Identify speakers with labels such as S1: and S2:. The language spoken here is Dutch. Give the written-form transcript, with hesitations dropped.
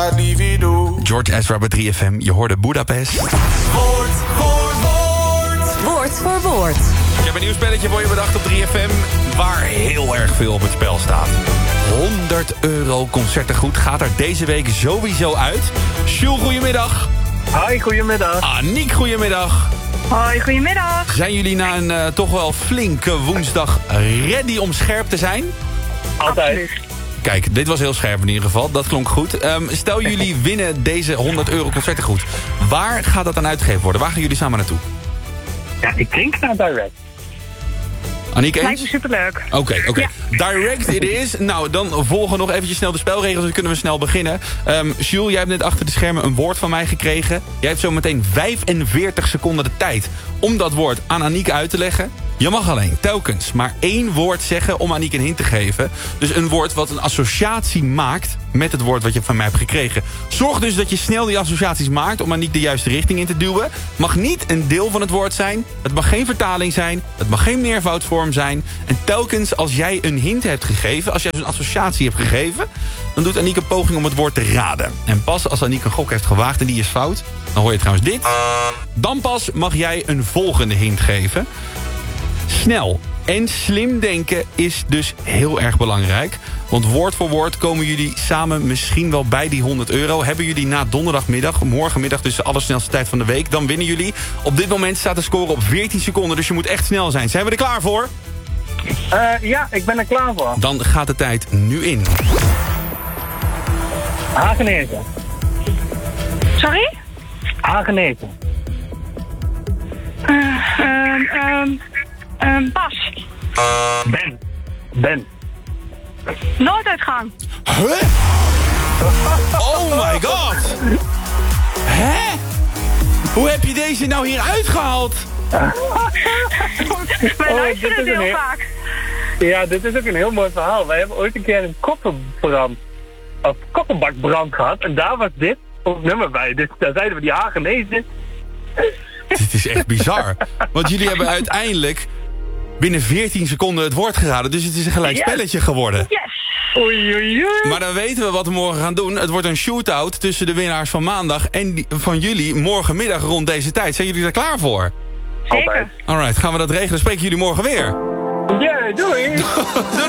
S1: George Ezra bij 3FM, je hoorde Budapest.
S2: Woord voor woord.
S1: Ik heb een nieuw spelletje voor je bedacht op 3FM... waar heel erg veel op het spel staat. €100 concertengoed gaat er deze week sowieso uit. Jules, goedemiddag.
S3: Hoi, goedemiddag.
S1: Aniek, goedemiddag.
S4: Hoi, goedemiddag.
S1: Zijn jullie na een toch wel flinke woensdag ready om scherp te zijn?
S3: Altijd.
S4: Absoluut.
S1: Kijk, dit was heel scherp in ieder geval. Dat klonk goed. Stel jullie winnen deze €100 concertengoed. Waar gaat dat dan uitgegeven worden? Waar gaan jullie samen naartoe?
S3: Ja, ik denk naar Direct.
S1: Aniek,
S4: Lijkt
S1: eens?
S4: me superleuk.
S1: Oké.
S4: Ja.
S1: Direct it is. Nou, dan volgen nog eventjes snel de spelregels. Dan kunnen we snel beginnen. Jules, jij hebt net achter de schermen een woord van mij gekregen. Jij hebt zo meteen 45 seconden de tijd om dat woord aan Aniek uit te leggen. Je mag alleen telkens maar 1 woord zeggen om Aniek een hint te geven. Dus een woord wat een associatie maakt met het woord wat je van mij hebt gekregen. Zorg dus dat je snel die associaties maakt om Aniek de juiste richting in te duwen. Het mag niet een deel van het woord zijn. Het mag geen vertaling zijn. Het mag geen meervoudsvorm zijn. En telkens als jij een hint hebt gegeven, als jij dus een associatie hebt gegeven, dan doet Aniek een poging om het woord te raden. En pas als Aniek een gok heeft gewaagd en die is fout, dan hoor je trouwens dit. Dan pas mag jij een volgende hint geven. Snel en slim denken is dus heel erg belangrijk. Want woord voor woord komen jullie samen misschien wel bij die €100. Hebben jullie na donderdagmiddag, morgenmiddag dus de allersnelste tijd van de week, dan winnen jullie. Op dit moment staat de score op 14 seconden, dus je moet echt snel zijn. Zijn we er klaar voor?
S3: Ja, ik ben er klaar voor.
S1: Dan gaat de tijd nu in.
S3: Hagenezen.
S4: Sorry?
S3: Hagenezen.
S4: Pas.
S3: Ben.
S4: Nooduitgang.
S1: Huh? Oh my god! Hè? Hoe heb je deze nou hier uitgehaald?
S4: Wij luisteren
S3: dit is
S4: heel
S3: een
S4: vaak.
S3: Ja, dit is ook een heel mooi verhaal. Wij hebben ooit een keer een kofferbakbrand gehad. En daar was dit op nummer bij. Dus daar zeiden we die Hagenezen.
S1: Dit is echt bizar. Want jullie hebben uiteindelijk binnen 14 seconden het woord geraden. Dus het is een gelijk spelletje geworden.
S4: Yes.
S3: Oei, oei, oei.
S1: Maar dan weten we wat we morgen gaan doen. Het wordt een shootout tussen de winnaars van maandag en van jullie morgenmiddag rond deze tijd. Zijn jullie er klaar voor?
S4: Zeker.
S1: Alright, gaan we dat regelen. Spreken jullie morgen weer?
S3: Ja, doei.